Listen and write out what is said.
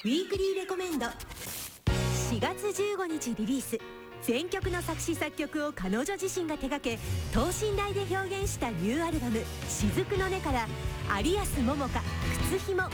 ウィークリーレコメンド。4月15日リリース、全曲の作詞作曲を彼女自身が手掛け等身大で表現したニューアルバム「雫の音」から有安桃香「靴ひも」。